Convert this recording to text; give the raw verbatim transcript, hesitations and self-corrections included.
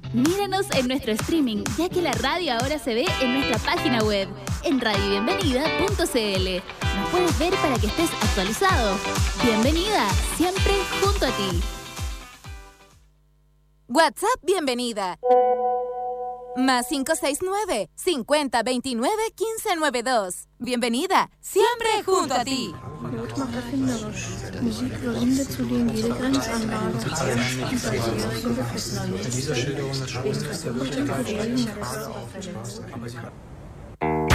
Míranos en nuestro streaming, ya que la radio ahora se ve en nuestra página web, en radio bienvenida punto c l. Nos puedes ver para que estés actualizado. Bienvenida, siempre junto a ti. WhatsApp Bienvenida. Más cinco seis nueve, cincuenta veintinueve, quince noventa y dos. Bienvenida, siempre junto a ti. Not macht erfinderisch. Musik überwindet zudem jede Grenzanlage. Diese Schilderung des Schutzes der Verurteilten